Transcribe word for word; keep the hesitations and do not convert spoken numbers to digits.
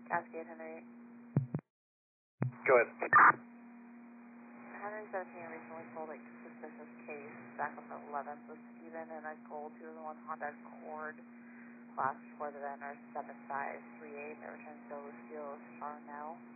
Cascade Henry. Go ahead. Henry seventeen recently sold a suspicious case back on the eleventh with Steven and a gold two oh one Honda Accord. Last for the vendor seven five three eight. They returned Bill Steele Charnel.